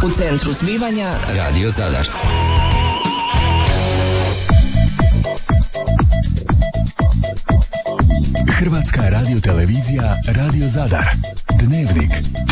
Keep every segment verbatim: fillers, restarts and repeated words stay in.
U centru zbivanja Radio Zadar. Hrvatska radiotelevizija Radio Zadar. Dnevnik.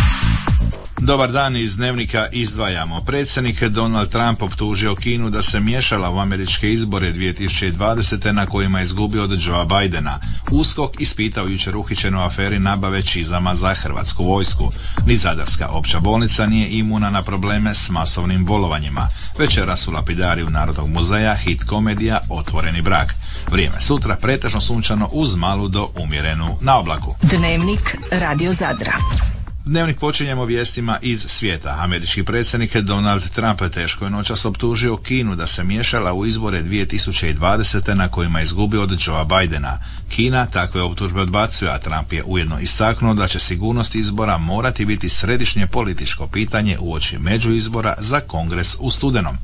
Dobar dan, iz Dnevnika izdvajamo. Predsjednik Donald Trump optužio Kinu da se miješala u američke izbore dvije tisuće dvadesete na kojima je izgubio od Joea Bidena. USKOK ispitao jučer uhićenu u aferi nabave čizama za hrvatsku vojsku. Ni Zadarska opća bolnica nije imuna na probleme s masovnim bolovanjima. Večeras u lapidariju Narodnog muzeja hit komedija Otvoreni brak. Vrijeme sutra pretežno sunčano uz malu do umjerenu na oblaku. Dnevnik Radio Zadra. Dnevnik počinjemo vijestima iz svijeta. Američki predsjednik Donald Trump teško je noćas optužio Kinu da se miješala u izbore dvije tisuće dvadesete na kojima je izgubio od Joea Bidena. Kina takve optužbe odbacuje, a Trump je ujedno istaknuo da će sigurnost izbora morati biti središnje političko pitanje uoči međuizbora za Kongres u studenom.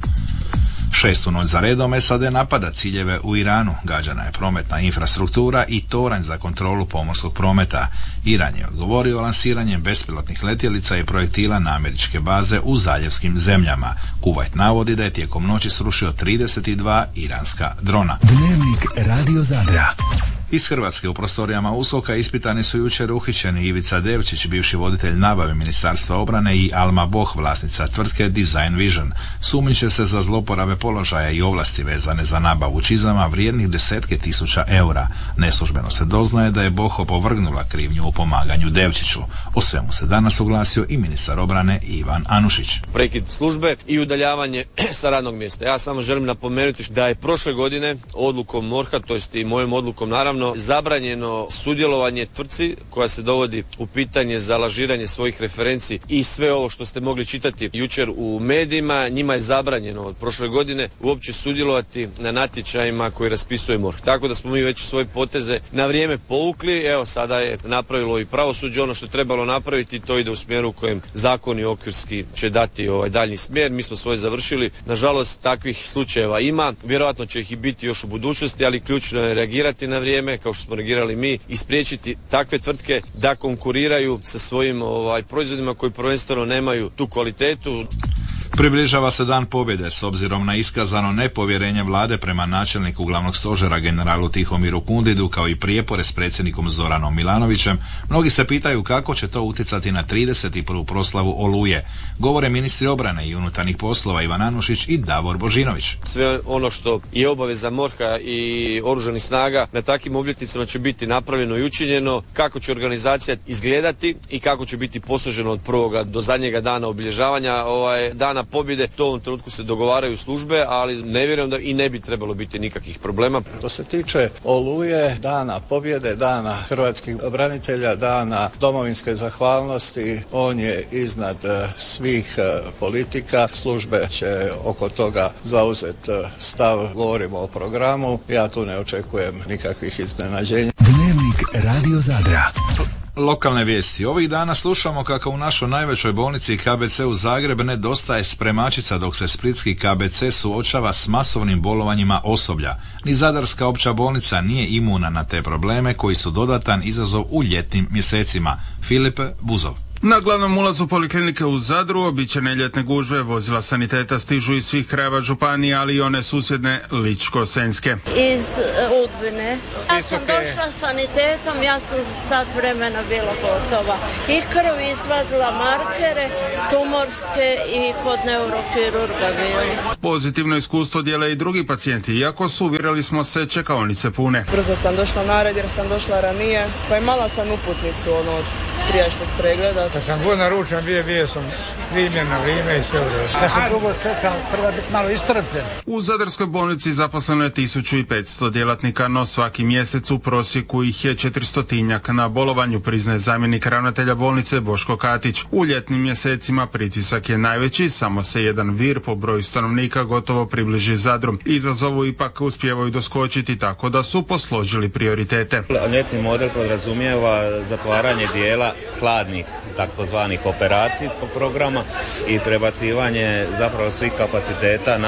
Šestu noć za redom S A D napada ciljeve u Iranu, gađana je prometna infrastruktura i toranj za kontrolu pomorskog prometa. Iran je odgovorio lansiranjem bespilotnih letjelica i projektila na američke baze u zaljevskim zemljama. Kuvajt navodi da je tijekom noći srušio trideset dva iranska drona. Dnevnik Radio Zadra. Iz Hrvatske u prostorijama USKOK-a ispitani su jučer uhićeni Ivica Devčić, bivši voditelj nabave Ministarstva obrane, i Alma Boh, vlasnica tvrtke Design Vision. Sumnjiče se za zloporabe položaja i ovlasti vezane za nabavu čizama vrijednih desetke tisuća eura. Neslužbeno se doznaje da je Boh opovrgnula krivnju u pomaganju Devčiću. O svemu se danas oglasio i ministar obrane Ivan Anušić. Prekid službe i udaljavanje sa radnog mjesta. Ja samo želim napomenuti da je prošle godine odlukom MORH-a, to jest i mojom odlukom naravno, zabranjeno sudjelovanje tvrtci koja se dovodi u pitanje za lažiranje svojih referenci i sve ovo što ste mogli čitati jučer u medijima. Njima je zabranjeno od prošle godine uopće sudjelovati na natječajima koji raspisuje MORH. Tako da smo mi već svoje poteze na vrijeme povukli. Evo, sada je napravilo i pravosuđe ono što je trebalo napraviti, to ide u smjeru u kojem zakon i okvirski će dati ovaj daljnji smjer. Mi smo svoje završili. Nažalost, takvih slučajeva ima. Vjerojatno će ih i biti još u budućnosti, ali ključno je reagirati na vrijeme, kao što smo reagirali mi, i spriječiti takve tvrtke da konkuriraju sa svojim ovaj, proizvodima koji prvenstveno nemaju tu kvalitetu. Približava se dan pobjede. S obzirom na iskazano nepovjerenje vlade prema načelniku glavnog stožera generalu Tihomiru Kundidu, kao i prijepore s predsjednikom Zoranom Milanovićem, mnogi se pitaju kako će to utjecati na trideset prvu proslavu Oluje. Govore ministri obrane i unutarnjih poslova Ivan Anušić i Davor Božinović. Sve ono što je obaveza MORH-a i oružanih snaga na takvim obljetnicama će biti napravljeno i učinjeno. Kako će organizacija izgledati i kako će biti posloženo od prvoga do zadnjega dana obilježavanja ovaj dana pobjede, to u ovom trenutku se dogovaraju službe, ali ne vjerujem da i ne bi trebalo biti nikakvih problema. Što se tiče Oluje, dana pobjede, dana hrvatskih branitelja, dana domovinske zahvalnosti, on je iznad svih politika. Službe će oko toga zauzeti stav. Govorimo o programu, ja tu ne očekujem nikakvih iznenađenja. Dnevnik Radio Zadra. Lokalne vijesti. Ovih dana slušamo kako u našoj najvećoj bolnici K B C u Zagreb nedostaje spremačica, dok se splitski K B C suočava s masovnim bolovanjima osoblja. Ni Zadarska opća bolnica nije imuna na te probleme koji su dodatan izazov u ljetnim mjesecima. Filip Buzov. Na glavnom ulazu poliklinike u Zadru običajne ljetne gužve, vozila saniteta stižu iz svih krajeva županije, ali i one susjedne Ličko-senjske. Iz Udbine. Ja sam došla sanitetom, ja sam sat vremena bila gotova. I krv izvadila, markere, tumorske i kod neurokirurga bili. Pozitivno iskustvo dijele i drugi pacijenti, iako su, uvjerili smo se, čekaonice pune. Brzo sam došla na red jer sam došla ranije, pa imala sam uputnicu ono od prijašnjeg pregleda. Kad sam god naručen bio, bio sam primljen na vrijeme i sve vrlo. Kad sam dugo čekao, treba biti malo istrpljen. U Zadarskoj bolnici zaposleno je tisuću petsto djelatnika, no svaki mjesec u prosjeku ih je četiristotinjak na bolovanju, priznaje zamjenik ravnatelja bolnice Boško Katić. U ljetnim mjesecima pritisak je najveći, samo se jedan vir po broju stanovnika gotovo približi Zadru. Izazovu ipak uspijevaju doskočiti, tako da su posložili prioritete. Ljetni model podrazumijeva zatvaranje dijela hladnih takozvanih operacijskog programa i prebacivanje zapravo svih kapaciteta na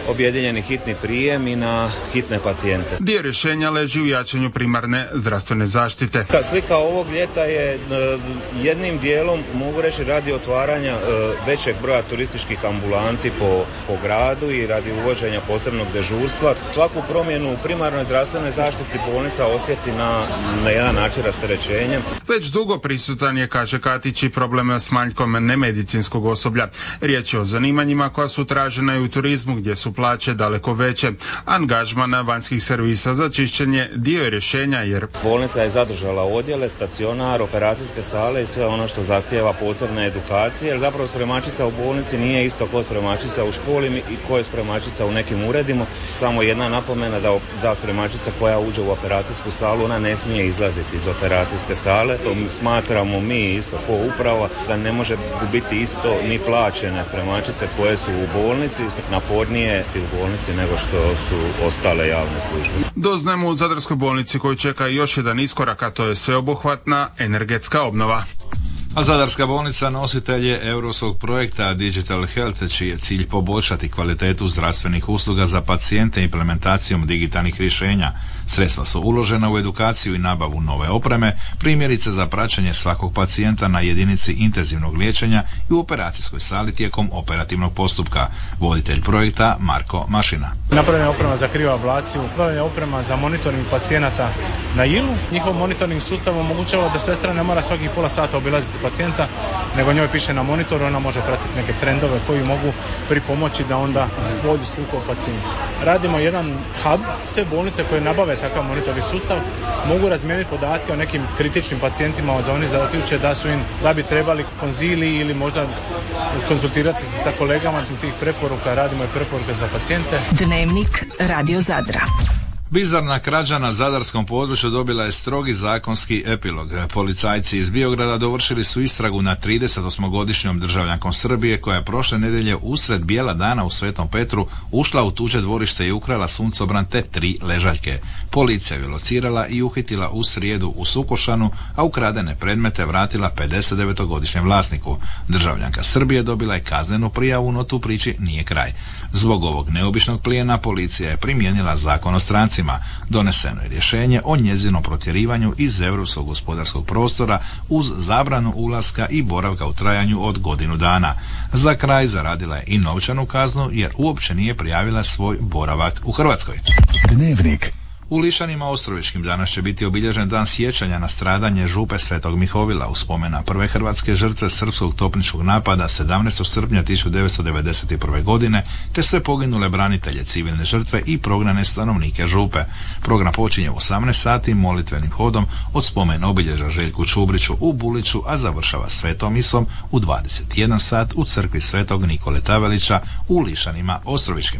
objedinjeni hitni prijem i na hitne pacijente. Dio rješenja leži u jačanju primarne zdravstvene zaštite. Slika ovog ljeta je jednim dijelom, mogu reći, radi otvaranja većeg broja turističkih ambulanti po, po gradu i radi uvođenja posebnog dežurstva. Svaku promjenu u primarnoj zdravstvenoj zaštiti bolnica osjeti na, na jedan način rasterećenjem. Već dugo prisutan je, kaže Katić, i problema s manjkom nemedicinskog osoblja. Riječ je o zanimanjima koja su tražena i u turizmu gdje su plaće daleko veće. Angažman vanjskih servisa za čišćenje dio je rješenja jer bolnica je zadržala odjele, stacionar, operacijske sale i sve ono što zahtijeva posebne edukacije, jer zapravo spremačica u bolnici nije isto kao spremačica u školi i ko je spremačica u nekim uredima. Samo jedna napomena da, da spremačica koja uđe u operacijsku salu, ona ne smije izlaziti iz operacijske sale. To smatramo mi isto ko uprava da ne može biti isto ni plaćene spremačice koje su u bolnici, napornije u bolnici nego što su ostale javne službe. Doznajemo u Zadarskoj bolnici koju čeka još jedan iskorak, a to je sveobuhvatna energetska obnova. A Zadarska bolnica nositelj je europskog projekta Digital Health, čiji je cilj poboljšati kvalitetu zdravstvenih usluga za pacijente implementacijom digitalnih rješenja. Sredstva su uložena u edukaciju i nabavu nove opreme, primjerice za praćenje svakog pacijenta na jedinici intenzivnog liječenja i u operacijskoj sali tijekom operativnog postupka. Voditelj projekta Marko Mašina. Napravljena je oprema za krivu ablaciju, napravljena je oprema za monitoring pacijenata na ilu. Njihov monitoring sustav omogućava da sestra ne mora svakih pola sata obilaziti pacijenta, nego njoj piše na monitoru, ona može pratiti neke trendove koji mogu pripomoći da onda bolju sliku o pacijentu. Radimo jedan hub, sve bolnice koje nabave takav monitoring sustav mogu razmijeniti podatke o nekim kritičnim pacijentima za oni zaotijuće da su im, da bi trebali konzili ili možda konzultirati se sa kolegama tih preporuka, radimo i preporuke za pacijente. Dnevnik Radio Zadra. Bizarna krađa na zadarskom području dobila je strogi zakonski epilog. Policajci iz Biograda dovršili su istragu na tridesetosmogodišnjom državljankom Srbije koja je prošle nedjelje usred bijela dana u Svetom Petru ušla u tuđe dvorište i ukrala suncobran te tri ležaljke. Policija je locirala i uhitila u srijedu u Sukošanu, a ukradene predmete vratila pedesetdevetogodišnjem vlasniku. Državljanka Srbije dobila je kaznenu prijavu, no tu priči nije kraj. Zbog ovog neobičnog plijena policija je primijenila zakon o strancima. Doneseno je rješenje o njezinom protjerivanju iz europskog gospodarskog prostora uz zabranu ulaska i boravka u trajanju od godinu dana. Za kraj zaradila je i novčanu kaznu jer uopće nije prijavila svoj boravak u Hrvatskoj. Dnevnik. U Lišanima Ostrovičkim danas će biti obilježen dan sjećanja na stradanje župe Svetog Mihovila u spomen na prve hrvatske žrtve srpskog topničkog napada sedamnaestog srpnja tisuću devetsto devedeset prve. godine, te sve poginule branitelje, civilne žrtve i prognane stanovnike župe. Program počinje u osamnaest sati molitvenim hodom od spomen obilježa Željku Čubriću u Buliću, a završava svetom misom u dvadeset jedan sat u crkvi Svetog Nikole Tavelića u Lišanima Ostrovičkim.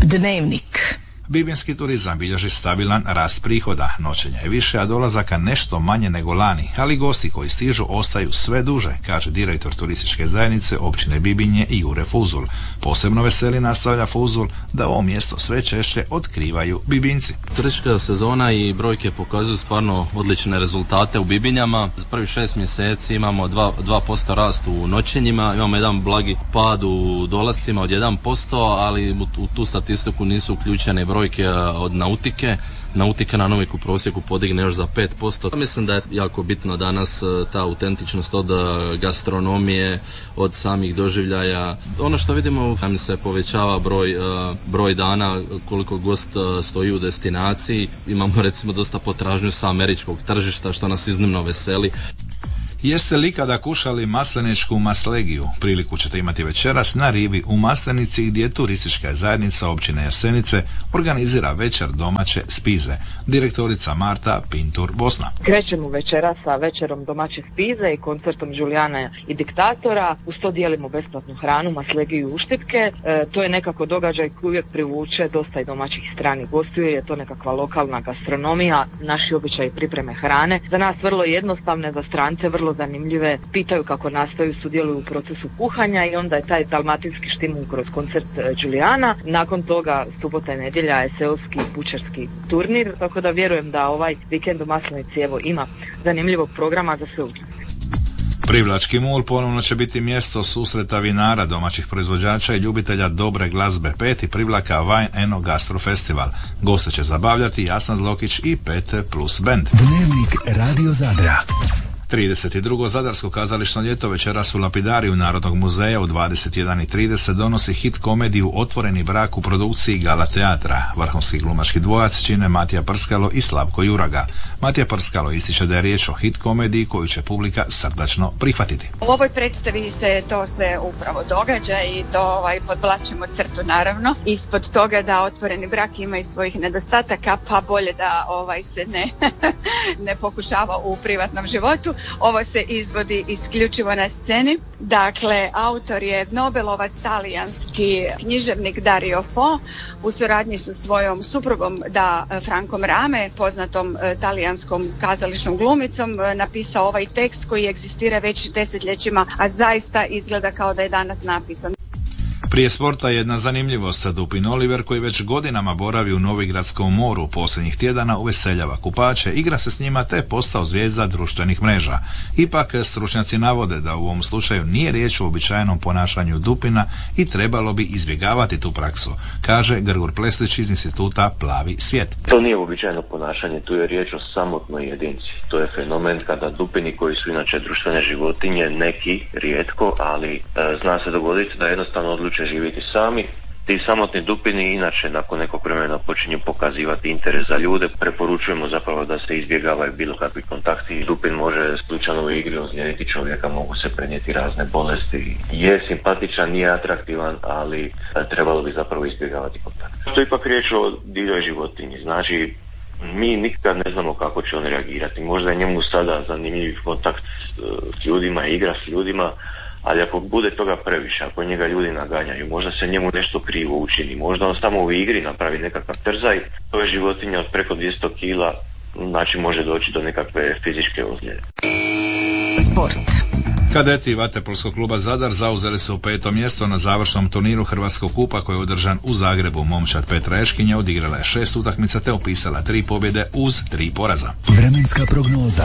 Dnevnik. Bibinski turizam bilježi stabilan rast prihoda, noćenja je više, a dolazaka nešto manje nego lani, ali gosti koji stižu ostaju sve duže, kaže direktor turističke zajednice općine Bibinje Jure Fuzul. Posebno veseli, nastavlja Fuzul, da ovo mjesto sve češće otkrivaju Bibinci. Turistička sezona i brojke pokazuju stvarno odlične rezultate u Bibinjama. Za prvih šest mjeseci imamo dva posto rast u noćenjima, imamo jedan blagi pad u dolascima od jedan posto, ali u tu statistiku nisu uključene brojke od nautike. Nautika na Novik u prosjeku podigne još za pet posto. Mislim da je jako bitno danas ta autentičnost od gastronomije, od samih doživljaja. Ono što vidimo, nam se povećava broj, broj dana koliko gost stoji u destinaciji. Imamo recimo dosta potražnju sa američkog tržišta, što nas iznimno veseli. Jeste li kada kušali masleničku maslegiju? Priliku ćete imati večeras na rivi u Maslenici, gdje turistička zajednica općine Jasenice organizira večer domaće spize. Direktorica Marta Pintur Bosna. Krećemo večeras sa večerom domaće spize i koncertom Đulijana i Diktatora. Uz to dijelimo besplatnu hranu, maslegiju i uštipke. E, to je nekako događaj koji uvijek privuče dosta i domaćih stranih gostiju. Je to nekakva lokalna gastronomija, naši običaji pripreme hrane. Za nas vrlo jednostavne, za strance vrlo zanimljive, pitaju kako nastaju, sudjeluju u procesu kuhanja i onda je taj dalmatinski štimung kroz koncert Đulijana. Nakon toga subota i nedjelja je seoski pučarski turnir, tako da vjerujem da ovaj vikend u Maslenici evo ima zanimljivog programa za sve učesnike. Privlački mul ponovno će biti mjesto susreta vinara, domaćih proizvođača i ljubitelja dobre glazbe. Peti Privlaka Wine Eno Gastro Festival. Goste će zabavljati Jasna Zlokić i pet plus band. Dnevnik Radio Zadra. trideset drugo Zadarsko kazališno ljeto večeras u Lapidariju Narodnog muzeja u dvadeset jedan i trideset donosi hit komediju Otvoreni brak u produkciji Gala teatra. Vrhunski glumački dvojac čine Matija Prskalo i Slavko Juraga. Matija Prskalo ističe da je riječ o hit komediji koju će publika srdačno prihvatiti. U ovoj predstavi se to sve upravo događa i to ovaj, podvlačimo crtu naravno. Ispod toga da otvoreni brak ima i svojih nedostataka, pa bolje da ovaj, se ne, ne pokušava u privatnom životu. Ovo se izvodi isključivo na sceni. Dakle, autor je Nobelovac talijanski književnik Dario Fo u suradnji sa svojom suprugom da Frankom Rame, poznatom talijanskom kazališnom glumicom, napisao ovaj tekst koji egzistira već desetljećima, a zaista izgleda kao da je danas napisan. Prije sporta jedna zanimljivost. Dupin Oliver, koji već godinama boravi u Novigradskom moru, posljednjih tjedana uveseljava kupače, igra se s njima te postao zvijezda društvenih mreža. Ipak stručnjaci navode da u ovom slučaju nije riječ o uobičajenom ponašanju Dupina i trebalo bi izbjegavati tu praksu, kaže Grgur Pleslić iz instituta Plavi svijet. To nije uobičajeno ponašanje, tu je riječ o samotnoj jedinci. To je fenomen kada Dupini, koji su inače društvene životinje, neki rijetko, ali e, zna se dogoditi da jednostavno odluče živjeti sami. Ti samotni Dupini inače nakon nekog vremena počinju pokazivati interes za ljude. Preporučujemo zapravo da se izbjegavaju bilo kakvi kontakti. Dupin može slučajno u igri ozlijediti čovjeka, mogu se prenijeti razne bolesti. Je simpatičan, nije atraktivan, ali trebalo bi zapravo izbjegavati kontakt. To je ipak riječ o divljoj životinji, znači mi nikad ne znamo kako će on reagirati. Možda je njemu sada zanimljiv kontakt s ljudima, igra s ljudima, ali ako bude toga previše, ako njega ljudi naganjaju, možda se njemu nešto krivo učini, možda on samo u igri napravi nekakav trzaj, to je životinja od preko dvjesto kila, znači može doći do nekakve fizičke ozljede. Sport. Kadeti vaterpolskog kluba Zadar zauzeli su peto mjesto na završnom turniru Hrvatskog kupa koji je održan u Zagrebu. Momčad Petra Eškinja odigrala je šest utakmica te upisala tri pobjede uz tri poraza. Vremenska prognoza.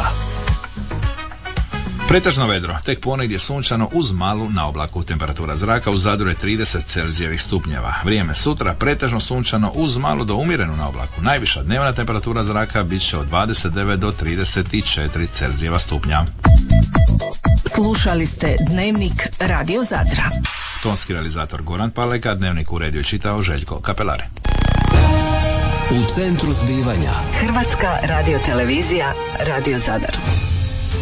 Pretežno vedro, tek ponegdje sunčano uz malu na oblaku. Temperatura zraka u Zadru je trideset Celzijevih stupnjeva. Vrijeme sutra pretežno sunčano uz malo do umjerenu na oblaku. Najviša dnevna temperatura zraka bit će od dvadeset devet do trideset četiri Celzijeva stupnja. Slušali ste Dnevnik Radio Zadra. Tonski realizator Goran Paleka, Dnevnik uredio i čitao Željko Kapelare. U centru zbivanja Hrvatska radiotelevizija Radio Zadar.